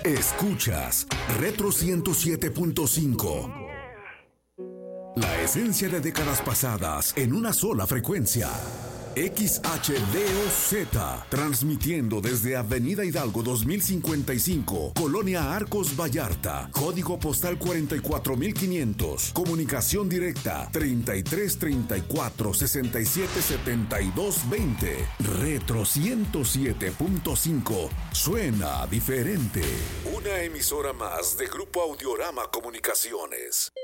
Escuchas Retro 107.5. La esencia de décadas pasadas en una sola frecuencia. XHDOZ, transmitiendo desde Avenida Hidalgo 2055, Colonia Arcos Vallarta, código postal 44500, comunicación directa 3334 67 72 20. Retro 107.5, suena diferente. Una emisora más de Grupo Audiorama Comunicaciones.